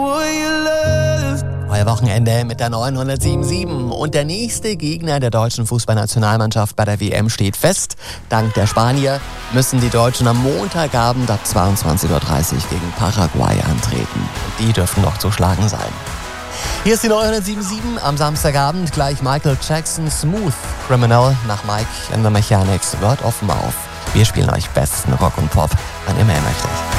Euer Wochenende mit der 907.7 und der nächste Gegner der deutschen Fußballnationalmannschaft bei der WM steht fest. Dank der Spanier müssen die Deutschen am Montagabend ab 22:30 Uhr gegen Paraguay antreten. Die dürfen noch zu schlagen sein. Hier ist die 907.7 am Samstagabend, gleich Michael Jackson Smooth Criminal nach Mike and the Mechanics Word of Mouth. Wir spielen euch besten Rock und Pop, wann immer ihr möchtet.